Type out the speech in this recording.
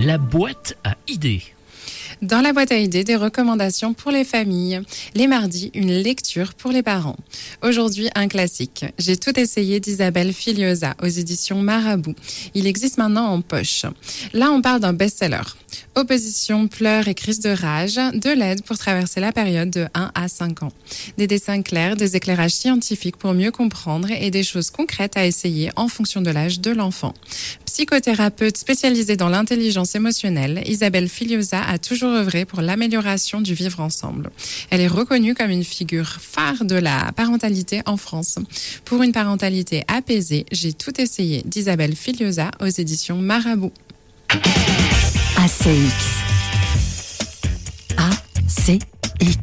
la boîte à idées. Dans la boîte à idées, des recommandations pour les familles. Les mardis, une lecture pour les parents. Aujourd'hui, un classique. J'ai tout essayé d'Isabelle Filiosa aux éditions Marabout. Il existe maintenant en poche. Là, on parle d'un best-seller. Opposition, pleurs et crises de rage, de l'aide pour traverser la période de 1 à 5 ans. Des dessins clairs, des éclairages scientifiques pour mieux comprendre et des choses concrètes à essayer en fonction de l'âge de l'enfant. Psychothérapeute spécialisée dans l'intelligence émotionnelle, Isabelle Filiosa a toujours œuvré pour l'amélioration du vivre ensemble. Elle est reconnue comme une figure phare de la parentalité en France. Pour une parentalité apaisée, j'ai tout essayé d'Isabelle Filiosa aux éditions Marabout. ACX.